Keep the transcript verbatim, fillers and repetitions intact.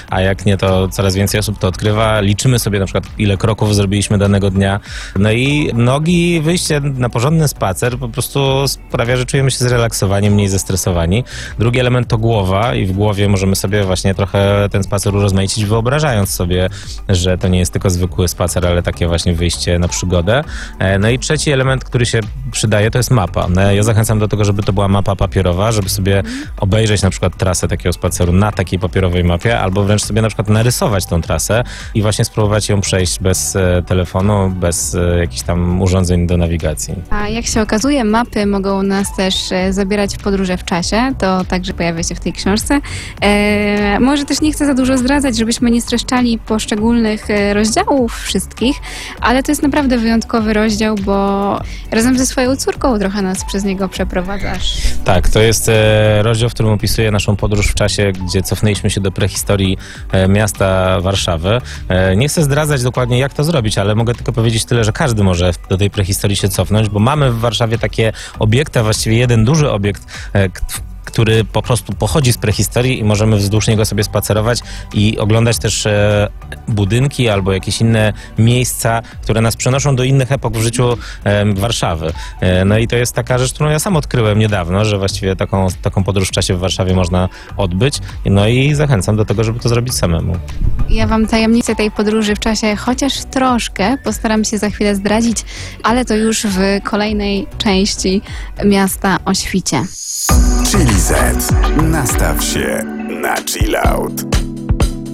a jak nie, to coraz więcej osób to odkrywa. Liczymy sobie na przykład, ile kroków zrobiliśmy danego dnia. No i nogi, wyjście na porządny spacer po prostu sprawia, że czujemy się zrelaksowani, mniej zestresowani. Drugi element to głowa i w głowie możemy sobie właśnie trochę ten spacer urozmaicić, wyobrażając sobie, że to nie jest tylko zwykły spacer, ale takie właśnie wyjście na przygodę. No i trzeci element, który się przydaje, to jest mapa. No, ja zachęcam do tego, żeby to była mapa papierowa, żeby sobie obejrzeć na przykład trasę takiego spaceru na takiej papierowej mapie, albo wręcz sobie na przykład narysować tą trasę i właśnie spróbować ją przejść bez e, telefonu, bez e, jakichś tam urządzeń do nawigacji. A jak się okazuje, mapy mogą nas też e, zabierać w podróże w czasie. To także pojawia się w tej książce. E, może też nie chcę za dużo zdradzać, żebyśmy nie streszczali poszczególnych e, rozdziałów wszystkich, ale to jest naprawdę wyjątkowy rozdział, bo razem ze swoją córką trochę nas przez niego przeprowadzasz. Tak, to jest e, rozdział, w którym opisuję naszą podróż w czasie, gdzie cofnęliśmy się do prehistorii e, miasta Warszawy. E, nie chcę zdradzać dokładnie, jak to zrobić, ale mogę tylko powiedzieć tyle, że każdy może do tej prehistorii się cofnąć, bo mamy w Warszawie takie obiekty, a właściwie jeden duży obiekt, e, k- który po prostu pochodzi z prehistorii i możemy wzdłuż niego sobie spacerować i oglądać też e, budynki albo jakieś inne miejsca, które nas przenoszą do innych epok w życiu e, Warszawy. E, no i to jest taka rzecz, którą ja sam odkryłem niedawno, że właściwie taką, taką podróż w czasie w Warszawie można odbyć. No i zachęcam do tego, żeby to zrobić samemu. Ja wam tajemnicę tej podróży w czasie chociaż troszkę postaram się za chwilę zdradzić, ale to już w kolejnej części Miasta o świcie. Chili Z. Nastaw się na chill out.